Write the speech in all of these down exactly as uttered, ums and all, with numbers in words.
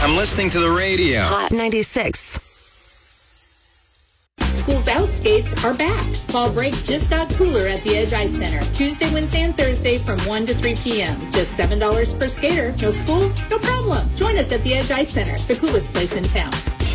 I'm listening to the radio. Hot ninety-six. Schools Out skates are back. Fall break just got cooler at the Edge Ice Center. Tuesday, Wednesday, and Thursday from one to three p.m. Just seven dollars per skater. No school? No problem. Join us at the Edge Ice Center, the coolest place in town.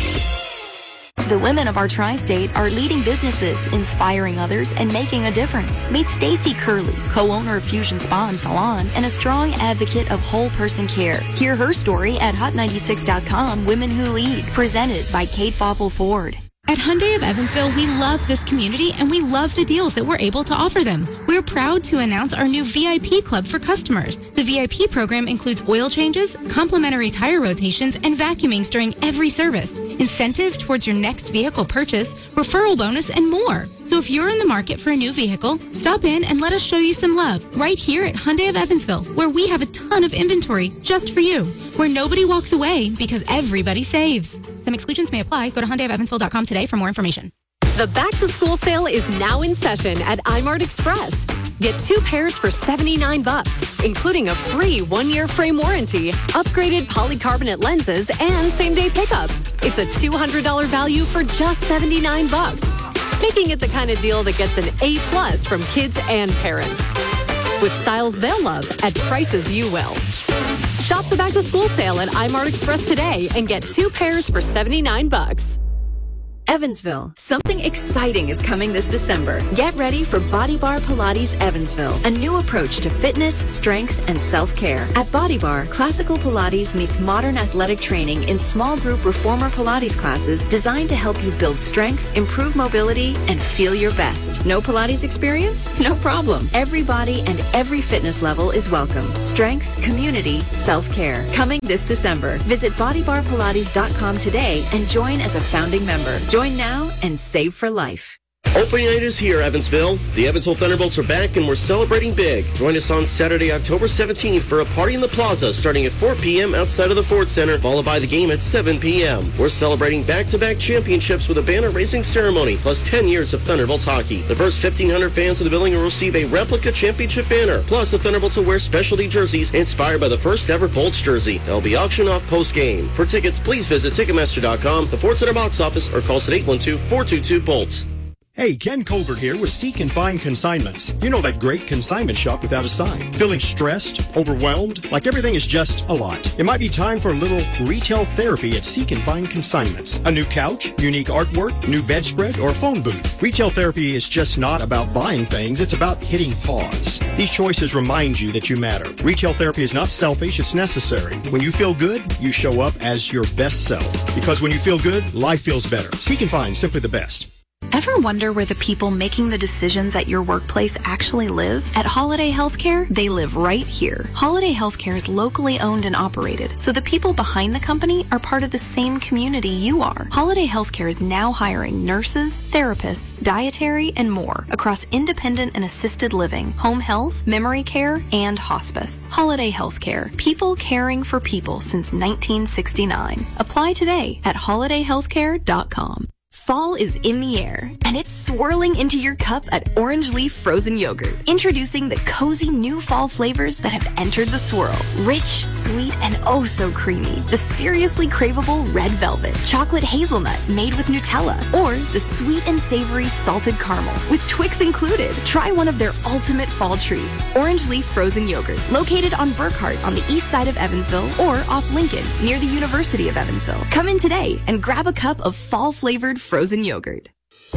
The women of our tri-state are leading businesses, inspiring others, and making a difference. Meet Stacy Curley, co-owner of Fusion Spa and Salon, and a strong advocate of whole person care. Hear her story at hot ninety-six dot com, Women Who Lead, presented by Kate Foppel Ford. At Hyundai of Evansville, we love this community and we love the deals that we're able to offer them. We're proud to announce our new V I P club for customers. The V I P program includes oil changes, complimentary tire rotations, and vacuumings during every service, incentive towards your next vehicle purchase, referral bonus, and more. So if you're in the market for a new vehicle, stop in and let us show you some love right here at Hyundai of Evansville, where we have a ton of inventory just for you, where nobody walks away because everybody saves. Some exclusions may apply. Go to Hyundai of Evansville dot com today for more information. The back-to-school sale is now in session at iMart Express. Get two pairs for seventy-nine bucks, including a free one-year frame warranty, upgraded polycarbonate lenses, and same-day pickup. It's a two hundred dollars value for just seventy-nine bucks, making it the kind of deal that gets an A plus from kids and parents. With styles they'll love at prices you will. Shop the back-to-school sale at iMart Express today and get two pairs for seventy-nine bucks. Evansville, something exciting is coming this December. Get ready for Body Bar Pilates Evansville, a new approach to fitness, strength, and self-care. At Body Bar, classical Pilates meets modern athletic training in small group reformer Pilates classes designed to help you build strength, improve mobility, and feel your best. No Pilates experience? No problem. Every body and every fitness level is welcome. Strength, community, self-care. Coming this December. Visit body bar pilates dot com today and join as a founding member. Join now and save for life. Opening night is here, Evansville. The Evansville Thunderbolts are back and we're celebrating big. Join us on Saturday, October seventeenth for a party in the plaza starting at four p.m. outside of the Ford Center, followed by the game at seven p.m. We're celebrating back-to-back championships with a banner-raising ceremony, plus ten years of Thunderbolts hockey. The first fifteen hundred fans of the building will receive a replica championship banner. Plus, the Thunderbolts will wear specialty jerseys inspired by the first ever Bolts jersey. They'll be auctioned off post-game. For tickets, please visit Ticketmaster dot com, the Ford Center box office, or call us at eight one two, four two two, BOLTS. Hey, Ken Colbert here with Seek and Find Consignments. You know that great consignment shop without a sign. Feeling stressed, overwhelmed, like everything is just a lot. It might be time for a little retail therapy at Seek and Find Consignments. A new couch, unique artwork, new bedspread, or a phone booth. Retail therapy is just not about buying things, it's about hitting pause. These choices remind you that you matter. Retail therapy is not selfish, it's necessary. When you feel good, you show up as your best self. Because when you feel good, life feels better. Seek and Find, simply the best. Ever wonder where the people making the decisions at your workplace actually live? At Holiday Healthcare, they live right here. Holiday Healthcare is locally owned and operated, so the people behind the company are part of the same community you are. Holiday Healthcare is now hiring nurses, therapists, dietary, and more across independent and assisted living, home health, memory care, and hospice. Holiday Healthcare, people caring for people since nineteen sixty-nine. Apply today at holiday healthcare dot com. Fall is in the air, and it's swirling into your cup at Orange Leaf Frozen Yogurt. Introducing the cozy new fall flavors that have entered the swirl. Rich, sweet, and oh so creamy. The seriously craveable Red Velvet, chocolate hazelnut made with Nutella, or the sweet and savory salted caramel with Twix included. Try one of their ultimate fall treats. Orange Leaf Frozen Yogurt, located on Burkhart on the east side of Evansville or off Lincoln near the University of Evansville. Come in today and grab a cup of fall-flavored frozen yogurt.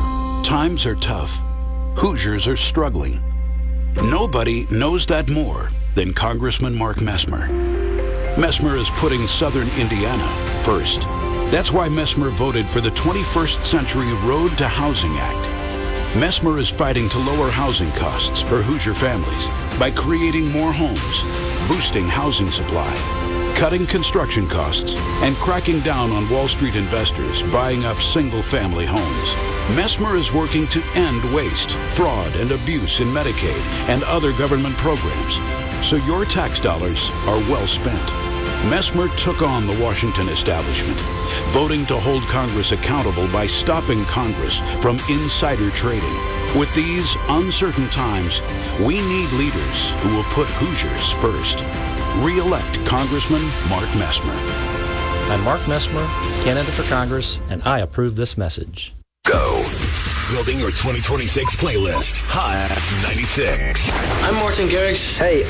Times are tough. Hoosiers are struggling. Nobody knows that more than Congressman Mark Messmer. Messmer is putting Southern Indiana first. That's why Messmer voted for the twenty-first Century Road to Housing Act. Messmer is fighting to lower housing costs for Hoosier families by creating more homes, boosting housing supply, cutting construction costs, and cracking down on Wall Street investors buying up single-family homes. Messmer is working to end waste, fraud, and abuse in Medicaid and other government programs, so your tax dollars are well spent. Messmer took on the Washington establishment, voting to hold Congress accountable by stopping Congress from insider trading. With these uncertain times, we need leaders who will put Hoosiers first. Re-elect Congressman Mark Messmer. I'm Mark Messmer, candidate for Congress, and I approve this message. Go. Building your twenty twenty-six playlist. Hot ninety-six. I'm Martin Garrix. Hey,